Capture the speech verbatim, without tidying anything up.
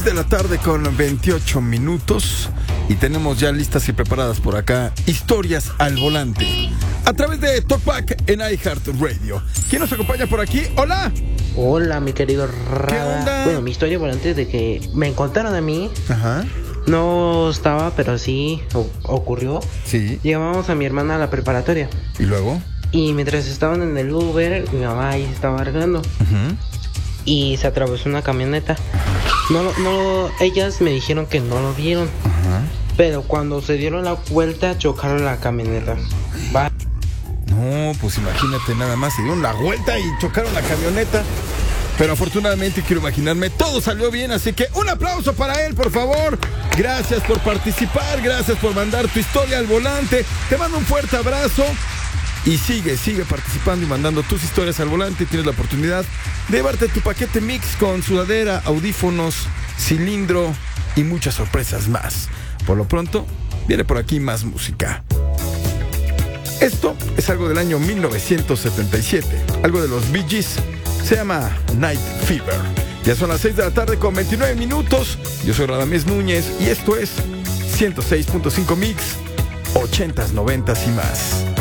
seis de la tarde con veintiocho minutos y tenemos ya listas y preparadas por acá historias al volante a través de Talkback en iHeartRadio. ¿Quién nos acompaña por aquí? ¡Hola! Hola, mi querido Rada. ¿Qué onda? Bueno, mi historia volante es de que me encontraron a mí. Ajá. No estaba, pero sí o- ocurrió. Sí. Llevábamos a mi hermana a la preparatoria. ¿Y luego? Y mientras estaban en el Uber, mi mamá ahí se estaba arreglando. Uh-huh. Y se atravesó una camioneta. No, no, ellas me dijeron que no lo vieron. Ajá. Pero cuando se dieron la vuelta, chocaron la camioneta. Va. No, pues imagínate nada más, se dieron la vuelta y chocaron la camioneta. Pero afortunadamente, quiero imaginarme, todo salió bien, así que un aplauso para él, por favor. Gracias por participar, gracias por mandar tu historia al volante. Te mando un fuerte abrazo. Y sigue, sigue participando y mandando tus historias al volante. Tienes la oportunidad de llevarte tu paquete mix con sudadera, audífonos, cilindro y muchas sorpresas más. Por lo pronto, viene por aquí más música. Esto es algo del año mil novecientos setenta y siete, algo de los Bee Gees. Se llama Night Fever. Ya son las seis de la tarde con veintinueve minutos. Yo soy Radamés Núñez y esto es ciento seis punto cinco Mix, ochentas, noventas y más.